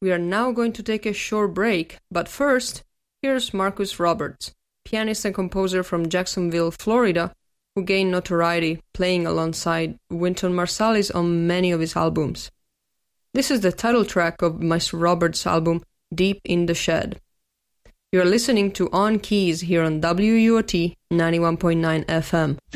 We are now going to take a short break, but first, here's Marcus Roberts, pianist and composer from Jacksonville, Florida, who gained notoriety playing alongside Wynton Marsalis on many of his albums. This is the title track of Mr. Roberts' album, Deep in the Shed. You're listening to On Keys here on WUOT 91.9 FM.